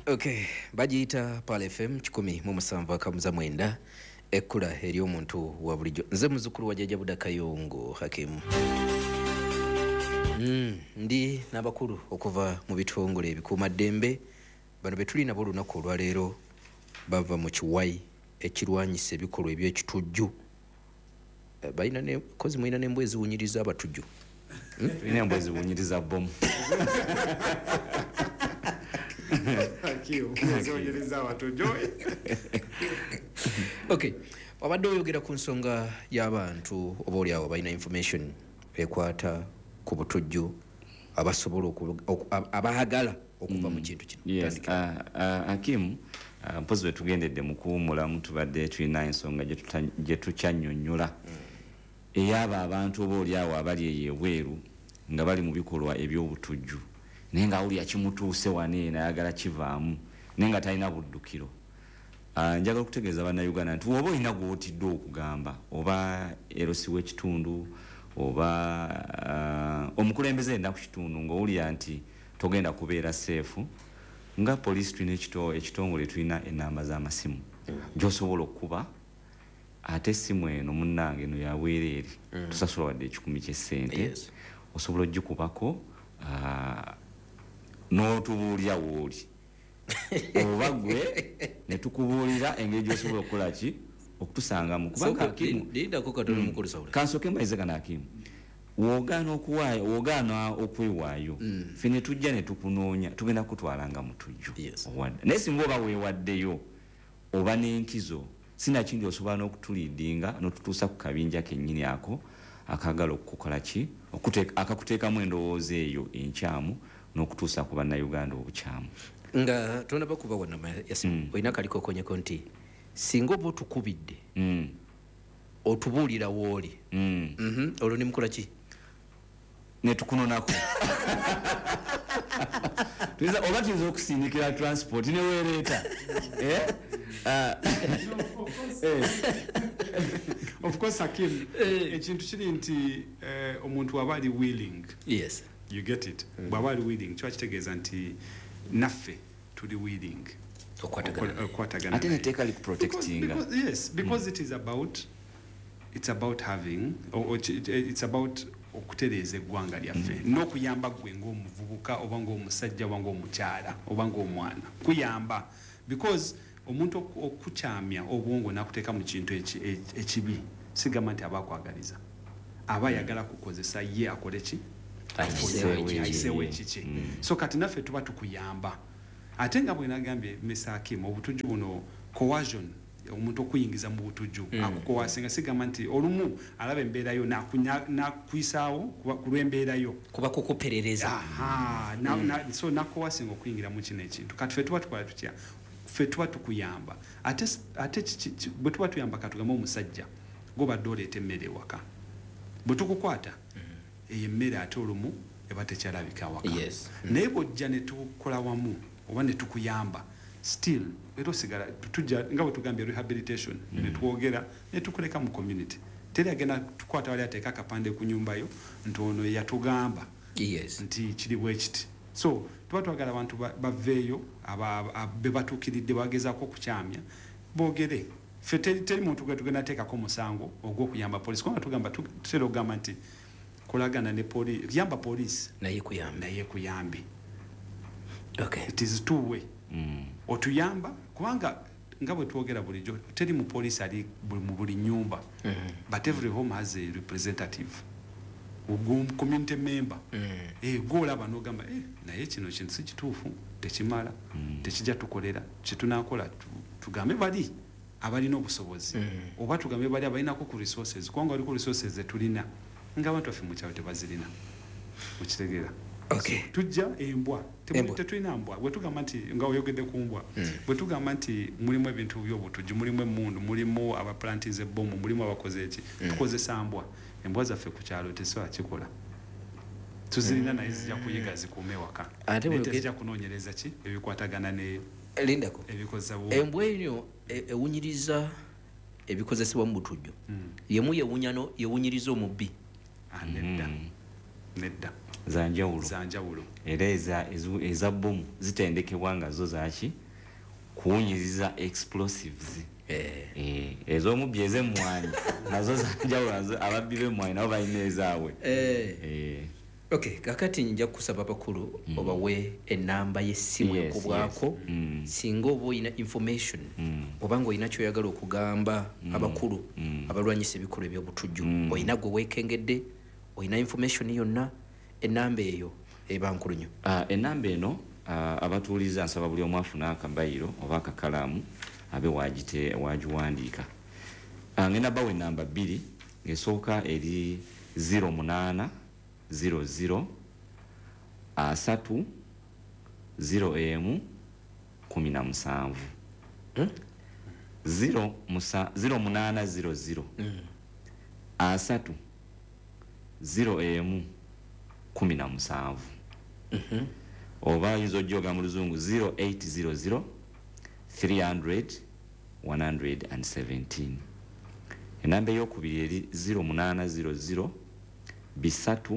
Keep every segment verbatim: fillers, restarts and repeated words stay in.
Okay, bagiyita Pal F M kikumi mu musanvu akamuza mwenda ekkula eri omuntu wa bulijjo. Nze muzukulu wa Jjajja Buda Kayongo Hakimu. Mm, ndi n'abakulu okuva mu bitongole ebikuumaddembe bano be tuli nabo olunaku olwaleero bava mu kiwayi ekirwanyisa ebikolwa eby'ekitujju. Uh, balina ne kozi mulina n'embwa eziwunyiriza abatujju. Tulina embwa eziwunyiriza bbomu. Okay, wabadde oyogera ku nsonga y'abantu oba oli awo balina information ekwata ku butujju abasobola abaagala okuva mu kintu kino. Yes, Hakimu, mpozi bwe tugendedde mu kuwummulamu tubadde tulina ensonga gye tukyannyonnyola ey'abo abantu oba oli awo abali eyo ebweru nga bali mu bikolwa eby'obutujju naye nga awulira kimutuuse wano eno ayagala kivaamu naye nga talina buddukiro. Uh, njagala okutegeeza bannayuganda nti oba olina gw'otidde okugamba oba erosi w'ekitundu oba uh, omukulembeze ennaku kitundu ng'owulira nti togenda kubeera seefu nga poliisi tulina ekitongole tulina ennamba z'amasimu mm. gy'osobola okukuba ate essimu eno munnange eno yaweereeri mm. tusasula wadde ekikumi ky'essente yes. osobola ogikubako uh, n'otubuulira wooli oba gwe ne tukubuulira engeri gy'osobola okukola ki okutusangamu kansoke mbayize kana Hakimu woogaana okuwaayo woogaana okwewaayo mm. ffe ne tujja ne tukunoonya tugenda kutwalanga mu tujju yes. naye singa oba weewaddeyo oba n'enkizo sinakindi osobola n'okutuliidinga n'otutuusa ku kabinja kennyini ako akaagala okukola ki akakuteekamu endowooza eyo enkyamu n'okutuusa ku bannayuganda obukyamu nga tona bakuba wana yasimu mm. oyina kaliko konyeko nti singa oba otukubidde mm. otubuulira wooli mm. mm-hmm. olwo ni mukola ki ne tukunonako tuiza oba tuyinza okusindikira transport ne weereeta eh? uh, of course Hakim ekintu kiri nti omuntu waba ali willing yes you get it mm. bwaba ali willing kyo kitegeeza nti naffe tuli willing okwatagana ate neteeka li kuprotecting yes because mm. it is about it's about having or, or it's about okutereeza eggwanga lyaffe mm. n'okuyamba gwe ng'omuvubuka oba ng'omusajja oba ng'omukyala oba ng'omwana kuyamba because omuntu okukyamya obwongo n'akuteeka mu kintu ekibi sigamba nti aba akwagaliza aba ayagala kukozesa ye akole ki ayiseewo ekiki so kati naffe tuba tukuyamba ate nga bwe nagambye Mister Hakim obutujju buno coercion omuntu okuyingiza mu butujju mm. akukowasinga sigamba nti olumu alaba embeerayo nakuyisaawo ku lw'embeerayo kuba kukuperereza aha na, mm. na, so nakowasinga okuyingira mu kino ekintu kati ffe tuba tukola tutya ffe tuba tukuyamba ate ate bwe tuba tuyamba katugamba omusajja gobadde oleeta emmere ewaka bwe tukukwata mm. eyo emmere ate olumu eba tekyalabika waka yes. naye bw'ojja ne tukola wamu oba ne tukuyamba still era osigala tujja nga bwe tugambye rehabilitation mm. ne twogera ne tukuleka mu community teri agenda tukwata wali ateeka akapande ku nyumba yo nti ono yatugamba yes. nti kiri bwe kiti so tuba twagala abantu baveeyo be batuukiridde bagezaako okukyamya boogere ffe teri muntu gwe tugenda ateekako omusango ogw'okuyamba poliisi kubanga tugamba tutera okugamba nti kolagana ne poliisi yamba poliisi naye kuyambe naye kuyambe okay. it is two way mm. otuyamba kubanga nga bwe twogera bulijjo teri mu poliisi ali mu buli nyumba mm -hmm. but every home has a representative ugum community member mm. eh golaba n'ogamba eh naye kino kintu si kituufu tekimala mm. tekijja tukolera kitunakola tugambe bali abalina obusobozi mm. oba tugambe bali abalinako ku resources kubanga bali ku resources zetulina ng'abantu baffe mu kyalo tebazirina mukitegeera okay. so, tujja embwa tetulina mbwa bwe tugamba nti nga oyogedde ku mbwa mm. bwe tugamba nti mulimu ebintu by'obutujju mulimu emmundu mulimu abaplantize ebbomu mulimu abakoze eki mm. tukozesa mbwa embwa zaffe ku kyalo tesobola kikola tuzirina mm. naye zijja kuyiga zikuume waka tezijja kunoonyereza ki ebikwatagana ne lindako ebikozesa embwa eyo ewunyiriza ebikozesebwa mu butujju mm. yemu yewunyano yewunyiriza omubbi ah, nedda mm. nedda zanjawulo zanjawulo era eza eza bomu zitendekebwa nga zo zaki kuwunyiriza explosives eh eh ez'omubbi ez'emmwanyi nazo zanjawulo ababbi b'emmwanyi nabo balina ezaabwe eh eh okay kakati nja kusaba bakulu mm. obawe enamba y'essimu yes, ekubwako yes. mm. singa oba oyina information mm. obanga oyina kyoyagala okugamba mm. abakulu mm. abalwanyisa ebikolwa ebyobutujju mm. oyina gwe weekengedde oyina information yonna enamba eyo eba nkulu nnyo uh, enamba eno uh, abatuuliza nsaba buli omu afuna akabayiro oba akakalaamu abe wagite wagiwandiika uh, ngenda bawe enamba bbiri ng'esooka eri zero munana zero zero asatu zero emu kumi na musanvu hmm? zero musa zero munana zero zero mm. asatu zero emu kumi na musanvu mm-hmm. oba yizo joga mu luzungu zero eight zero zero three hundred one hundred seventeen enamba eyokubiri eri zero munana zero zero bisatu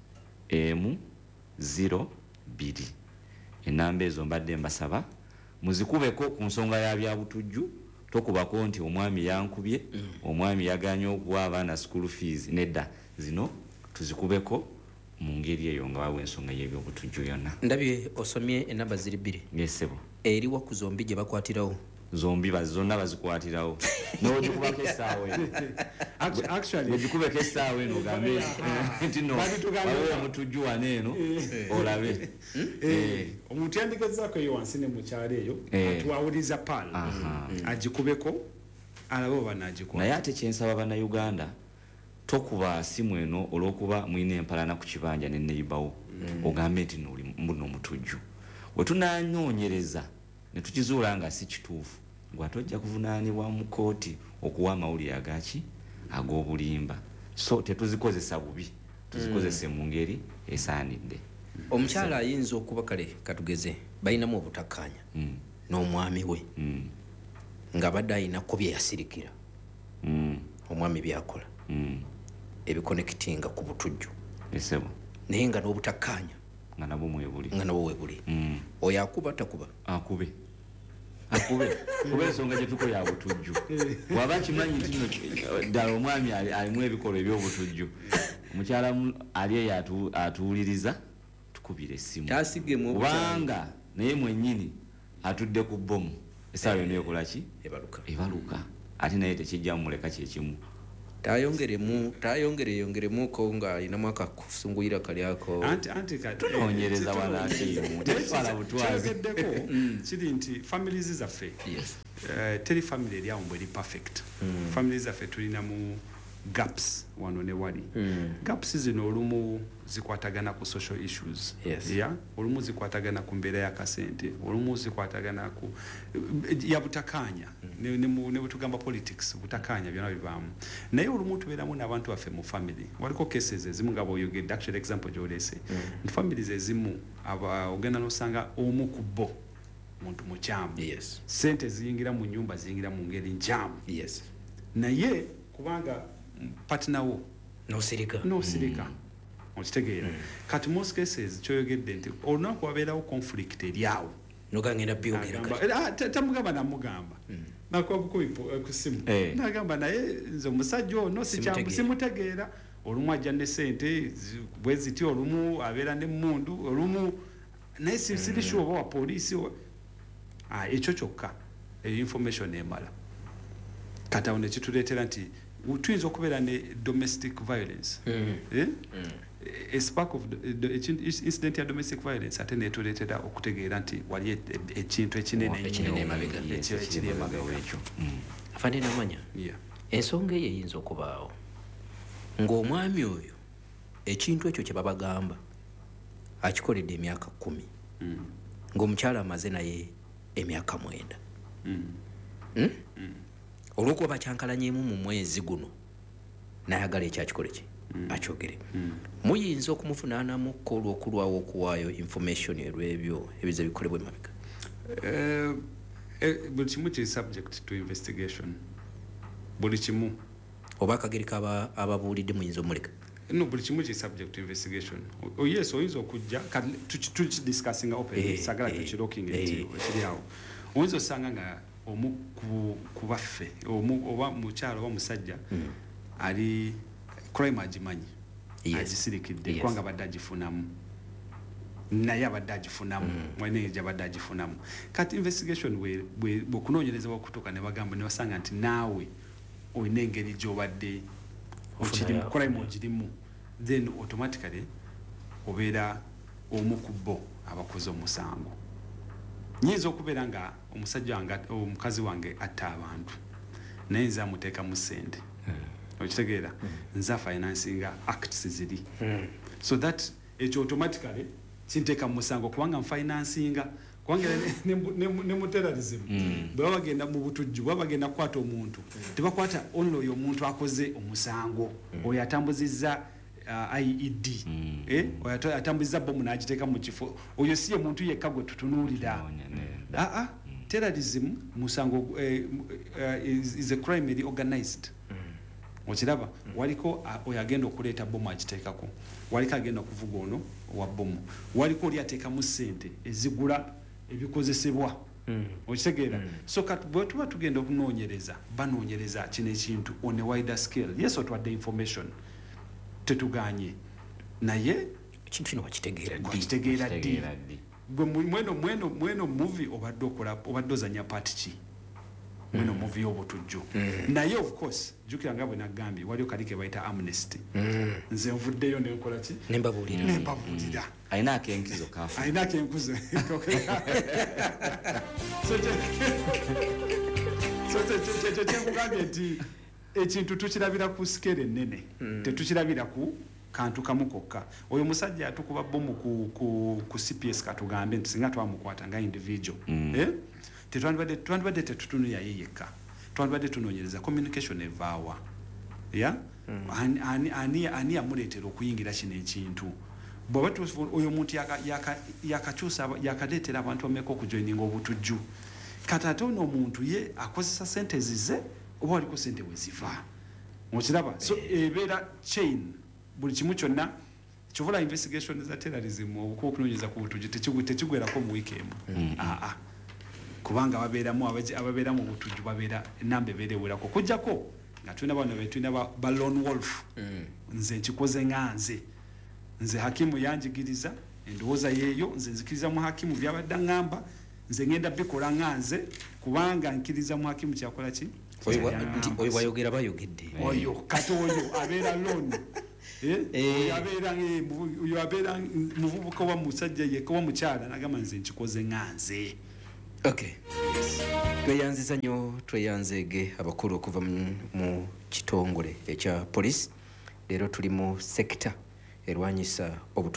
emu zero biri enamba ezo mbadde mbasaba muzikubeko ku nsonga ya byabutujju tokubako nti omwami yankubye mm. omwami yaganya okuwa abaana school fees nedda zino tuzikubeko mu ngeri eyo nga wawe ensonga y'ebyobutujju yonna ndabye osomye enamba ziri bbiri ngesebo eri wa ku zombi gye bakwatirawo zombi bazonna bazikwatirawo n'ogikubako essaawa eno actually ogikubeko essaawa eno ogambe nti no waliwo omutujju wano eno olabe omuntu yandigezaako eyo wansi ne mukyalo eyo atuwawuliza paala agikubeko alabe oba naagikuba naye ate kyensaba bannayuganda tokuba simu eno olw'okuba mulina empalana ku kibanja ne neighbour ogambe nti mbuno omutujju bwe tunanyoonyereza ne tukizuula nga si kituufu gwate ojja kuvunaanibwa mu kooti okuwa amawulire agaki ag'obulimba so tetuzikozesa bubi tuzikozese mu ngeri esaanidde omukyala ayinza okuba kale katugeze balinamu obutakkaanya n'omwami we nga badde ayinako bye yasirikira omwami byakola ebikonekitinga ku butujju esebo naye nga n'obutakkaanya nga nabwo mwebuli nga nabwo webuli oyo akuba takuba akube akube kuba ensonga gye tuko ya butujju waba kimanyi nti ddala omwami alimu ebikolwa ebyobutujju omukyala ali eyo atuwuliriza tukubira essimu kubanga naye mwennyini atudde ku bbomu essaawa yonna ekola ki ebaluka ate naye tekijja mumuleka kyekimu tayongeremu tayongereyongeremuko nga alinamu akakusunguyira kalyako tunoonyereza walakimu tetwala butwazi kiri nti families zaffe teri family eri awo mbwe eri perfect families zaffe tulinamu gaps wano ne wali gaps zino olumu zikwatagana ku social issues yeah olumu zikwatagana ku mbeera y'akasente olumu zikwatagana ku ya butakanya ne ne butugamba politics butakanya byonna bibaamu naye olumu tubeeramu n'abantu baffe mu family waliko cases ezimu nga bw'oyogedde actual example gy'olese nti families ezimu aba ogenda n'osanga omu ku bo muntu mukyamu sente ziyingira mu nyumba ziyingira mu ngeri nkyamu naye kubanga partner wo no sirika no sirika okitegeera kati most cases kyoyogedde nti olunaku wabeerawo conflict eryawo nogangenda byogera tamugamba namugamba nakubabukubi ku simu nagamba naye nze omusajja ono simutegeera olumu ajja ne sente bwe ziti olumu abeera n'emmundu olumu naye siri sure oba wa poliisi ekyo kyokka information emala kati awo nekituleetera nti tuyinza okubeera ne domestic violence eh a spark of the incident ya domestic violence ate netuleetera okutegeera nti wali ekintu ekinene ekiri emabega wekyo afande namanya ensonga eyo eyinza okubaawo ng'omwami oyo ekintu ekyo kye babagamba akikoledde emyaka kumi ng'omukyala amaze naye emyaka mwenda olw'okuba bakyankalanyemu mu mwezi guno nayagala ekyakikole kye akyogere muyinza okumufunaanamukko olw'okulwawo okuwaayo information erw'ebyo ebiza bikolebwa emabega buli kimu kiri subject to investigation buli kimu oba akageri kaba ababuulidde muyinza omuleka no buli kimu ki subject to investigation. Oh yes, oyinza okujja tuki discussing openly sagala tukirocking ekiri awo. Oyinza osanga nga omu ku baffe omu oba mukyalo oba musajja ali crime agimanyi agisirikidde kubanga badde agifunamu naye abadde agifunamu mwene ejo abadde agifunamu kati investigation bwekunoonyereza bwakutuuka ne bagamba ne basanga nti naawe olina engeri gy'obadde okirimu crime ogirimu then automatically obeera omu ku bo abakoze omusango. Nyinza okubeera nga omusajja wange omukazi wange atta abantu naye nze amuteeka mu ssente okitegeera nza financinga acts ziri so that ekyo automatically kinteeka mu musango kubanga nfinancinga kubanga ne mu terrorism bwe bagenda mu butujju bwe bagenda kukwata omuntu tebakwata only oyo omuntu akoze omusango oyo atambuzizza I E D eh oyo atambuzizza bomu n'agiteeka mu kifo oyo si ye muntu yekka gwe tutunuulira ah ah terrorism musango is a crime eri organized okiraba waliko oyo agenda okuleeta bomu agiteekako waliko agenda okuvuga ono wa bomu waliko oli ateeka mu ssente ezigula ebikozesebwa okitegeera so kati bwe tuba tugenda okunoonyereza banoonyereza kino ekintu on a wider scale yes otwadde information tetuganye naye ekintu kino wakitegeera ddi wakitegeera ddi bwe mweno mweno mweno movie obadde okola obadde ozanya part ki mweno movie y'obutujju naye of course jukira nga bwe nagambye waliyo kali ke bayita amnesty nze nvuddeyo ne nkola ki nembabuulira nembabuulira ayina akenkizo kafu ayina akenkuzo so kyekugambye nti ekintu tukirabira ku scale ennene tetukirabira ku kantu kamu kokka oyo musajja atukuba bomu ku, ku, ku C P S katugambe nti singa twamukwata nga individual eh tetwandibadde twandibadde tetutunulira ye yekka twandibadde tunoonyereza communication evaawa ya ani ani ani ani amuleetera okuyingira kino ekintu bw'oba oyo omuntu yakakyusa yakaleetera abantu bameka okujoininga obutujju kati ate ono omuntu ye akozesa sente zize oba waliko sente weziva okiraba so ebeera chain buli kimu kyonna kyovola investigation za terrorism obukuba okunoonyereza ku butujju tekigwerako mu wiiki emu aa kubanga babeeramu ababeera mu butujju babeera enamba ebeera ewerako kujjako nga tulina bano betulina ba lone wolf nze nkikoze nga nze nze hakimu yanjigiriza endowooza yeeyo nze nzikiriza mu hakimu byabadde ngamba nze ngenda bikola nga nze kubanga nkiriza mu hakimu kyakola ki oyo bayogera bayogedde oyo kati oyo abeera lone oyo abeera muvubuka wa musajja yekka wa mukyala nagamba nze nkikoze nga nze. Okay. Tweyanziza nnyo tweyanzeege abakulu okuva mu kitongole ekya police leero tuli mu sector erwanyisa obutu